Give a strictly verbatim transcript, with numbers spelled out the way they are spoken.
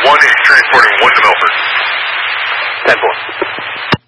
one, he's transporting one to Milford. ten four.